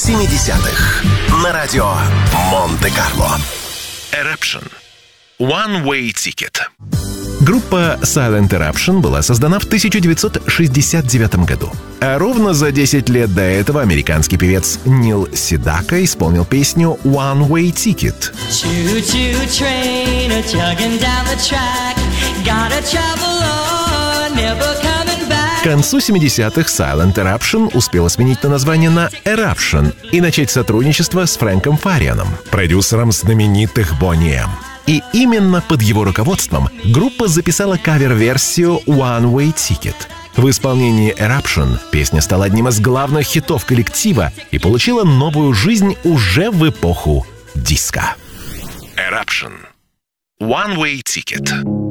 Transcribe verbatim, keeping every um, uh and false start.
семидесятых на радио Монте-Карло. Eruption. One Way Ticket. Группа Silent Eruption была создана в тысяча девятьсот шестьдесят девятом году. А ровно за десять лет до этого американский певец Нил Седака исполнил песню One Way Ticket. К концу семидесятых Silent Eruption успела сменить на название на Eruption и начать сотрудничество с Фрэнком Фарианом, продюсером знаменитых Boney M. И именно под его руководством группа записала кавер-версию One Way Ticket. В исполнении Eruption песня стала одним из главных хитов коллектива и получила новую жизнь уже в эпоху диско. Eruption. One Way Ticket.